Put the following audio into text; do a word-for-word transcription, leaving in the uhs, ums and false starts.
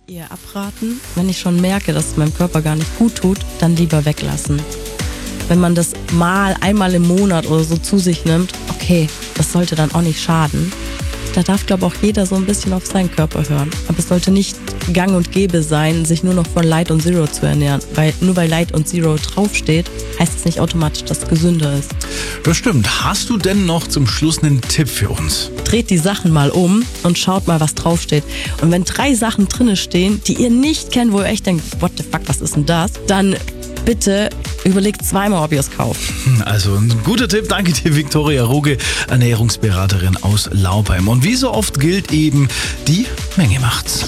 Eher abraten. Wenn ich schon merke, dass es meinem Körper gar nicht gut tut, dann lieber weglassen. Wenn man das mal, einmal im Monat oder so zu sich nimmt, okay, das sollte dann auch nicht schaden. Da darf, glaube ich, auch jeder so ein bisschen auf seinen Körper hören. Aber es sollte nicht gang und gäbe sein, sich nur noch von Light und Zero zu ernähren. Weil nur weil Light und Zero draufsteht, heißt es nicht automatisch, dass es gesünder ist. Das stimmt. Hast du denn noch zum Schluss einen Tipp für uns? Dreht die Sachen mal um und schaut mal, was draufsteht. Und wenn drei Sachen drinne stehen, die ihr nicht kennt, wo ihr echt denkt, what the fuck, was ist denn das? Dann bitte überlegt zweimal, ob ihr es kauft. Also ein guter Tipp. Danke dir, Viktoria Ruge, Ernährungsberaterin aus Laubheim. Und wie so oft gilt eben, die Menge macht's.